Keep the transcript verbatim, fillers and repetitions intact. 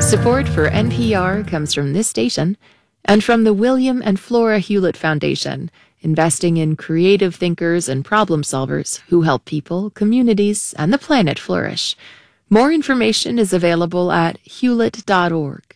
Support for N P R comes from this station and from the William and Flora Hewlett Foundation, investing in creative thinkers and problem solvers who help people, communities, and the planet flourish. More information is available at hewlett dot org.